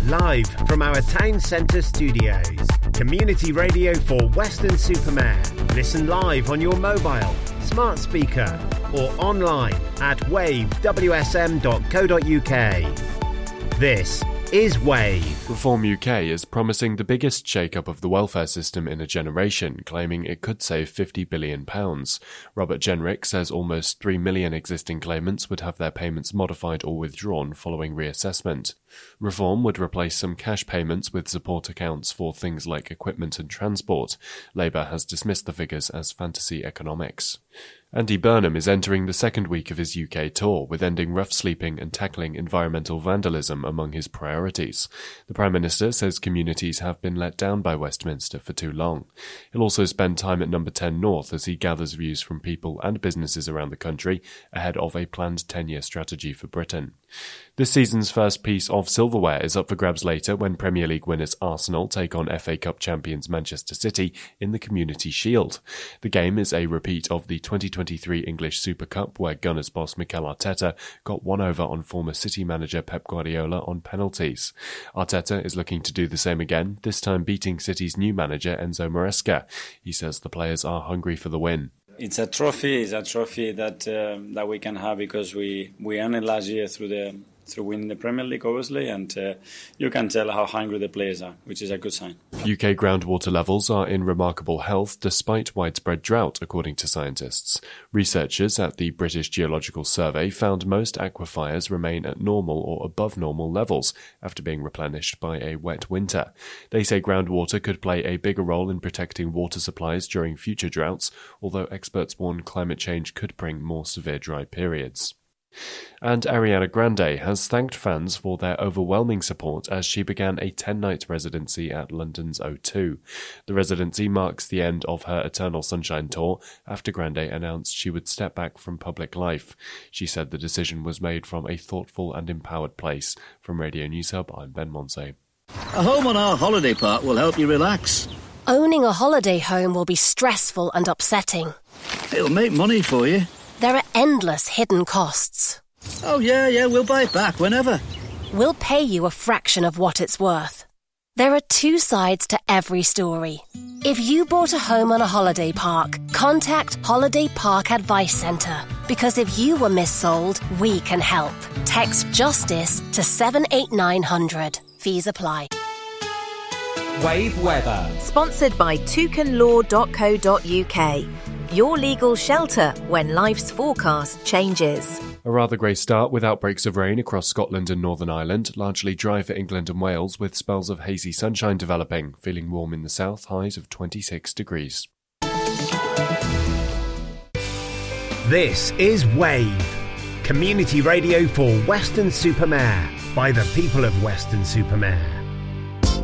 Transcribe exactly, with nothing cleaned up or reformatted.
live from our town centre studios. Community radio for Weston-super-Mare. Listen live on your mobile, smart speaker or online at wave w s m dot co dot u k. This is Wave. Reform U K is promising the biggest shake-up of the welfare system in a generation, claiming it could save fifty billion pounds. Robert Jenrick says almost three million existing claimants would have their payments modified or withdrawn following reassessment. Reform would replace some cash payments with support accounts for things like equipment and transport. Labour has dismissed the figures as fantasy economics. Andy Burnham is entering the second week of his U K tour, with ending rough sleeping and tackling environmental vandalism among his priorities. The Prime Minister says communities have been let down by Westminster for too long. He'll also spend time at Number ten North as he gathers views from people and businesses around the country ahead of a planned ten-year strategy for Britain. This season's first piece of silverware is up for grabs later when Premier League winners Arsenal take on F A Cup champions Manchester City in the Community Shield. The game is a repeat of the twenty twenty-three English Super Cup, where Gunners boss Mikel Arteta got one over on former City manager Pep Guardiola on penalties. Arteta is looking to do the same again, this time beating City's new manager Enzo Maresca. He says the players are hungry for the win. It's a trophy. It's a trophy that uh, that we can have because we, we earned it last year through the through winning the Premier League, obviously, and uh, you can tell how hungry the players are, which is a good sign. U K groundwater levels are in remarkable health despite widespread drought, according to scientists. Researchers at the British Geological Survey found most aquifers remain at normal or above normal levels after being replenished by a wet winter. They say groundwater could play a bigger role in protecting water supplies during future droughts, although experts warn climate change could bring more severe dry periods. And Ariana Grande has thanked fans for their overwhelming support as she began a ten-night residency at London's O two. The residency marks the end of her Eternal Sunshine tour after Grande announced she would step back from public life. She said the decision was made from a thoughtful and empowered place. From Radio News Hub, I'm Ben Monse. A home on our holiday park will help you relax. Owning a holiday home will be stressful and upsetting. It'll make money for you. There are endless hidden costs. Oh, yeah, yeah, we'll buy it back whenever. We'll pay you a fraction of what it's worth. There are two sides to every story. If you bought a home on a holiday park, contact Holiday Park Advice Centre. Because if you were missold, we can help. Text JUSTICE to seven eight nine hundred. Fees apply. Wave Weather. Sponsored by toucan law dot co dot u k. Your legal shelter when life's forecast changes. A rather grey start with outbreaks of rain across Scotland and Northern Ireland, largely dry for England and Wales with spells of hazy sunshine developing, feeling warm in the south, highs of twenty-six degrees. This is Wave, community radio for Weston-super-Mare by the people of Weston-super-Mare.